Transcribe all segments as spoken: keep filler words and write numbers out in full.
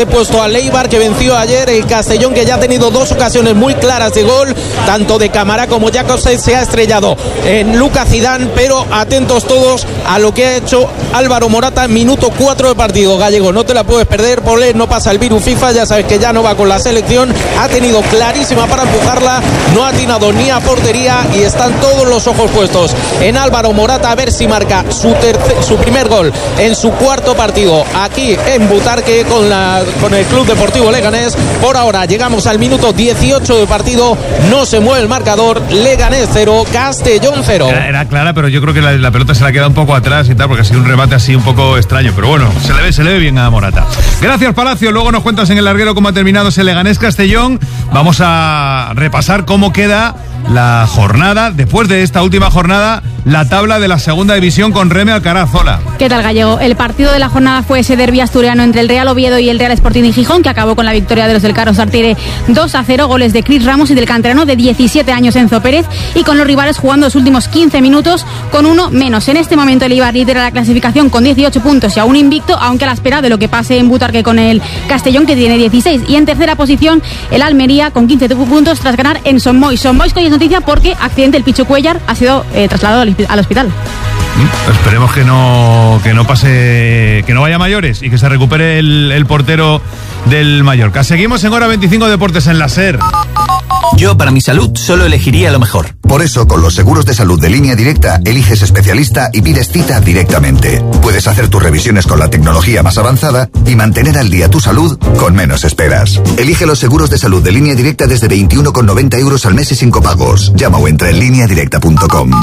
puesto al Eibar, que venció ayer, el Castellón, que ya ha tenido dos ocasiones muy claras de gol, tanto de Camará como Jacobsen. Se ha estrellado en Lucas Zidane, pero atentos todos a lo que ha hecho Álvaro Morata en minuto cuatro de partido. Gallego, no te la puedes perder, por él no pasa el virus FIFA, ya sabes que ya no va con la selección, ha tenido clarísima para empujarla, no ha atinado ni a portería y están todos los ojos puestos en Álvaro Morata a ver si marca su, tercer, su primer gol en su cuarto partido aquí en Butarque con la con el Club Deportivo Leganés. Por ahora llegamos al minuto dieciocho de partido, no se mueve el marcador, Leganés cero, Castellón cero. Era, era clara, pero yo creo que la, la pelota se la queda un poco atrás y tal, porque ha sido un remate así un poco extraño, pero bueno, se le ve, se le ve bien a Morata. Gracias, Palacio, luego nos cuentas en el larguero cómo ha terminado ese Leganés Castellón. Vamos a repasar cómo queda la jornada, después de esta última jornada, la tabla de la segunda división con Reme Alcaraz. Hola. ¿Qué tal, Gallego? El partido de la jornada fue ese derbi asturiano entre el Real Oviedo y el Real Sporting de Gijón, que acabó con la victoria de los del Carlos Artiere dos a cero, goles de Cris Ramos y del canterano de diecisiete años, Enzo Pérez, y con los rivales jugando los últimos quince minutos con uno menos. En este momento el Eibar lidera la clasificación con dieciocho puntos y aún invicto, aunque a la espera de lo que pase en Butarque con el Castellón, que tiene dieciséis. Y en tercera posición el Almería con quince puntos tras ganar en Son Moix. Son Moix, que hoy es noticia porque accidente, el Pichu Cuellar ha sido eh, trasladado al, al hospital. Mm, esperemos que no que no pase, que no vaya a mayores y que se recupere el, el portero del Mallorca. Seguimos en Hora veinticinco Deportes en la SER. Yo, para mi salud, solo elegiría lo mejor. Por eso, con los seguros de salud de Línea Directa, eliges especialista y pides cita directamente. Puedes hacer tus revisiones con la tecnología más avanzada y mantener al día tu salud con menos esperas. Elige los seguros de salud de Línea Directa desde veintiuno con noventa euros al mes y sin copagos. Llama o entra en línea directa punto com.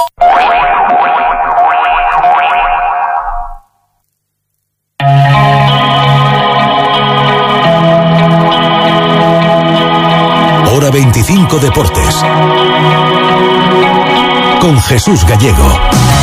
Hora veinticinco Deportes con Jesús Gallego.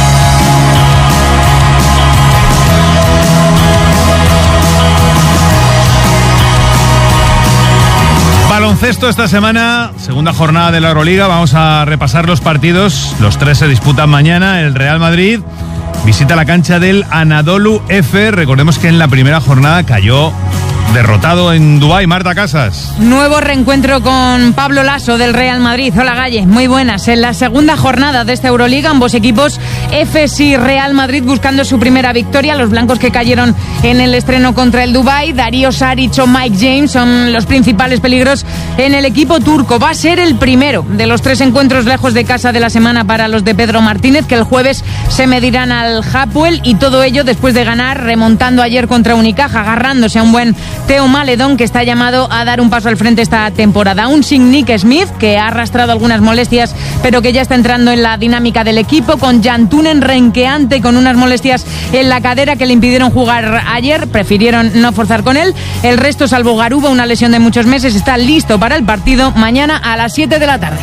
Baloncesto esta semana, segunda jornada de la Euroliga. Vamos a repasar los partidos. Los tres se disputan mañana. El Real Madrid visita la cancha del Anadolu F. Recordemos que en la primera jornada cayó derrotado en Dubái. Marta Casas. Nuevo reencuentro con Pablo Laso del Real Madrid. Hola, Galle, muy buenas. En la segunda jornada de esta Euroliga, ambos equipos, F S y Real Madrid, buscando su primera victoria. Los blancos que cayeron en el estreno contra el Dubái, Darío Saric o Mike James, son los principales peligros en el equipo turco. Va a ser el primero de los tres encuentros lejos de casa de la semana para los de Pedro Martínez, que el jueves se medirán al Hapoel, y todo ello después de ganar, remontando ayer contra Unicaja, agarrándose a un buen Teo Maledón, que está llamado a dar un paso al frente esta temporada. Aún sin Nick Smith, que ha arrastrado algunas molestias, pero que ya está entrando en la dinámica del equipo, con Jantunen renqueante con unas molestias en la cadera que le impidieron jugar ayer, prefirieron no forzar con él. El resto, salvo Garuba, una lesión de muchos meses, está listo para el partido mañana a las siete de la tarde.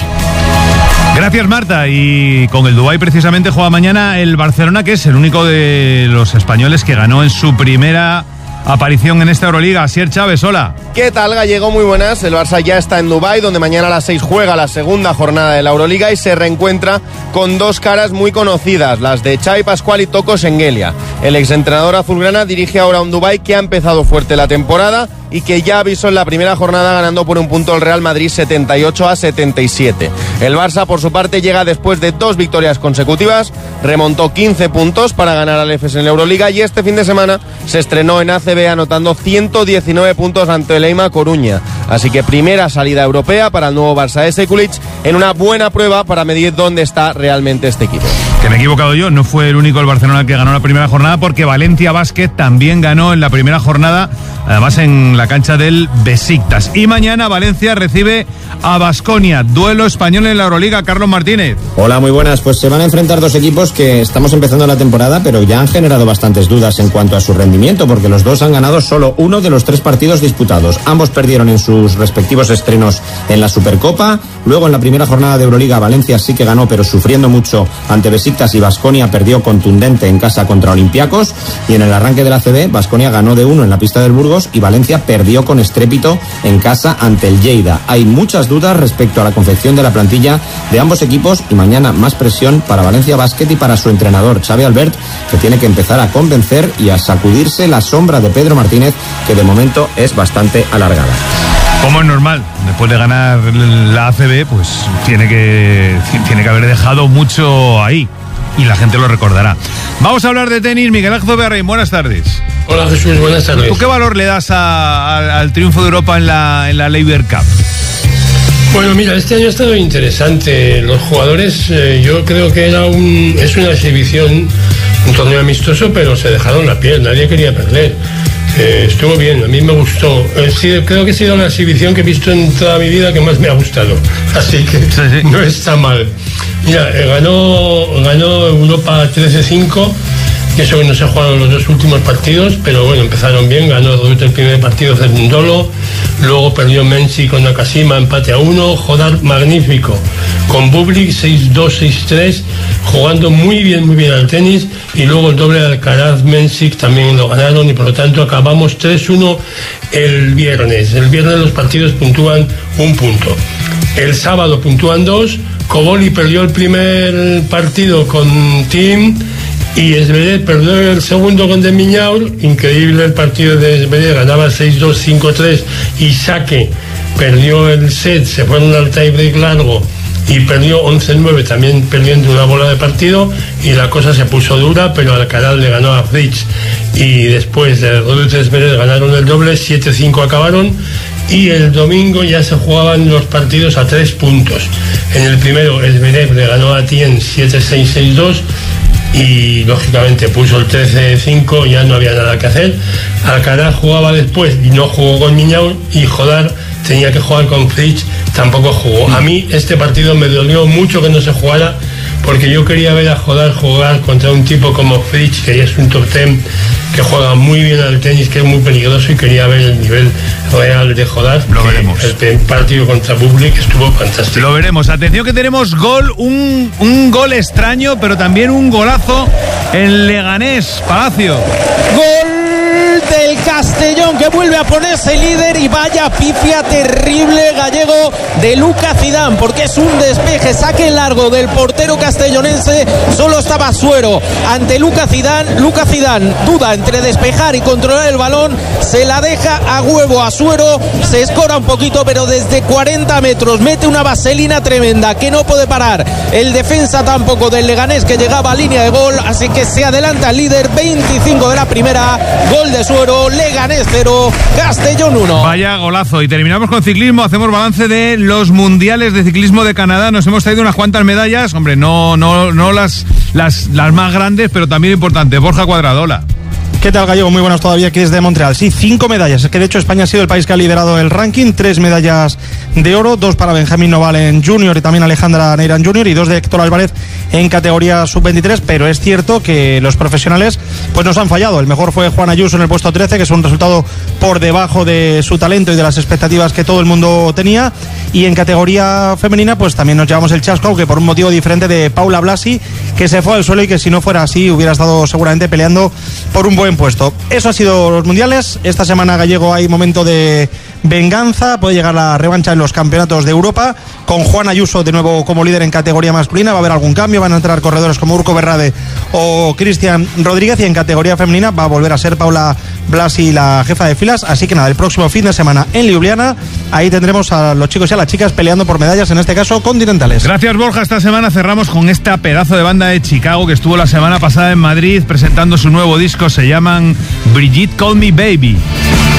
Gracias, Marta. Y con el Dubái precisamente juega mañana el Barcelona, que es el único de los españoles que ganó en su primera aparición en esta Euroliga. Asier Chávez, hola. ¿Qué tal, Gallego? Muy buenas. El Barça ya está en Dubái, donde mañana a las seis juega la segunda jornada de la Euroliga y se reencuentra con dos caras muy conocidas, las de Xavi Pascual y Toko Şengelia. El exentrenador azulgrana dirige ahora a un Dubái que ha empezado fuerte la temporada y que ya avisó en la primera jornada ganando por un punto el Real Madrid setenta y ocho a setenta y siete. El Barça, por su parte, llega después de dos victorias consecutivas, remontó quince puntos para ganar al Efes en la Euroliga y este fin de semana se estrenó en A C B anotando ciento diecinueve puntos ante el Eima Coruña. Así que primera salida europea para el nuevo Barça de Sekulic, en una buena prueba para medir dónde está realmente este equipo. Que me he equivocado yo, no fue el único el Barcelona que ganó la primera jornada, porque Valencia Basket también ganó en la primera jornada, además en la cancha del Besiktas. Y mañana Valencia recibe a Baskonia, duelo español en la Euroliga. Carlos Martínez. Hola, muy buenas. Pues se van a enfrentar dos equipos que estamos empezando la temporada, pero ya han generado bastantes dudas en cuanto a su rendimiento, porque los dos han ganado solo uno de los tres partidos disputados. Ambos perdieron en sus respectivos estrenos en la Supercopa. Luego, en la primera jornada de Euroliga, Valencia sí que ganó, pero sufriendo mucho ante Besiktas Besiktas y Baskonia perdió contundente en casa contra Olympiacos, y en el arranque de la A C B, Baskonia ganó de uno en la pista del Burgos y Valencia perdió con estrépito en casa ante el Lleida. Hay muchas dudas respecto a la confección de la plantilla de ambos equipos y mañana más presión para Valencia Basket y para su entrenador Xavi Albert, que tiene que empezar a convencer y a sacudirse la sombra de Pedro Martínez, que de momento es bastante alargada. Como es normal, después de ganar la A C B, pues tiene que, tiene que haber dejado mucho ahí y la gente lo recordará. Vamos a hablar de tenis. Miguel Ángel Bearrain, buenas tardes. Hola Jesús, buenas tardes. ¿Tú qué valor le das a, a, al triunfo de Europa en la, en la Laver Cup? Bueno, mira, este año ha estado interesante. Los jugadores, eh, yo creo que era un, es una exhibición, un torneo amistoso, pero se dejaron la piel, nadie quería perder. Eh, estuvo bien, a mí me gustó. Eh, sí, creo que ha sido la exhibición que he visto en toda mi vida que más me ha gustado. Así que sí, sí. No está mal. Mira, eh, ganó, ganó Europa trece cinco. Y eso que no se jugaron los dos últimos partidos, pero bueno, empezaron bien. Ganó Rodríguez el primer partido Zerundolo, luego perdió Menzi con Nakashima, empate a uno. Jodar magnífico con Bublik, seis dos, seis tres, jugando muy bien, muy bien al tenis. Y luego el doble de Alcaraz, Menzi también lo ganaron, y por lo tanto acabamos tres uno el viernes. El viernes los partidos puntúan un punto. El sábado puntúan dos. Koboli perdió el primer partido con Thiem y Zverev perdió el segundo con de Miñaur. Increíble el partido de Zverev, ganaba seis dos, cinco tres, y Sake perdió el set, se fueron al tiebreak largo y perdió once nueve, también perdiendo una bola de partido, y la cosa se puso dura, pero Alcaraz le ganó a Fritz, y después de Rodríguez Zverev ganaron el doble, siete cinco acabaron. Y el domingo ya se jugaban los partidos a tres puntos. En el primero Zverev le ganó a Thiem siete seis, seis dos, y lógicamente puso el trece cinco, ya no había nada que hacer. Alcaraz jugaba después y no jugó con Miñaur, y Jodar tenía que jugar con Fritz, tampoco jugó. A mí este partido me dolió mucho que no se jugara, porque yo quería ver a Jodar jugar contra un tipo como Fritz, que ya es un top ten, que juega muy bien al tenis, que es muy peligroso, y quería ver el nivel real de Jodar. Lo veremos. El partido contra Bublik estuvo fantástico. Lo veremos. Atención que tenemos gol, un, un gol extraño, pero también un golazo en Leganés. Palacio. Gol del Castellón, que vuelve a ponerse líder, y vaya pifia terrible, Gallego, de Lucas Zidane, porque es un despeje, saque largo del portero castellonense. Solo estaba Suero ante Lucas Zidane. Lucas Zidane duda entre despejar y controlar el balón, se la deja a huevo a Suero, se escora un poquito, pero desde cuarenta metros mete una vaselina tremenda que no puede parar el defensa tampoco del Leganés, que llegaba a línea de gol. Así que se adelanta el líder, veinticinco de la primera, gol de Suero, Leganés cero, Castellón uno. Vaya golazo. Y terminamos con ciclismo. Hacemos balance de los mundiales de ciclismo de Canadá. Nos hemos traído unas cuantas medallas, hombre, no, no, no las, las, las más grandes, pero también importantes. Borja Cuadradola. ¿Qué tal, Gallego? Muy buenas todavía, aquí desde Montreal. Sí, cinco medallas. Es que de hecho España ha sido el país que ha liderado el ranking. Tres medallas de oro, dos para Benjamín Noval en junior y también Alejandra Neirán junior, y dos de Héctor Álvarez en categoría sub veintitrés. Pero es cierto que los profesionales pues nos han fallado. El mejor fue Juan Ayuso en el puesto trece, que es un resultado por debajo de su talento y de las expectativas que todo el mundo tenía. Y en categoría femenina pues también nos llevamos el chasco, aunque por un motivo diferente, de Paula Blasi, que se fue al suelo y que si no fuera así hubiera estado seguramente peleando por un buen puesto. Eso ha sido los mundiales. Esta semana, Gallego, hay momento de venganza. Puede llegar la revancha en los campeonatos de Europa, con Juan Ayuso de nuevo como líder en categoría masculina. Va a haber algún cambio, van a entrar corredores como Urco Berrade o Cristian Rodríguez, y en categoría femenina va a volver a ser Paula Blasi la jefa de filas. Así que nada, el próximo fin de semana en Ljubljana, ahí tendremos a los chicos y a las chicas peleando por medallas, en este caso continentales. Gracias, Borja. Esta semana cerramos con esta pedazo de banda de Chicago que estuvo la semana pasada en Madrid presentando su nuevo disco. Se llaman Brigitte Call Me Baby.